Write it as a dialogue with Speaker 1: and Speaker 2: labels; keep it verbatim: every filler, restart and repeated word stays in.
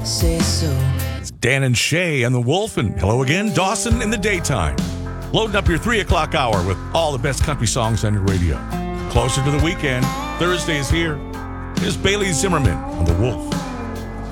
Speaker 1: say so.
Speaker 2: It's Dan and Shay and the Wolf, and hello again, Dawson in the daytime. Loading up your three o'clock hour with all the best country songs on your radio. Closer to the weekend, Thursday is here. Here's Bailey Zimmerman on the Wolf.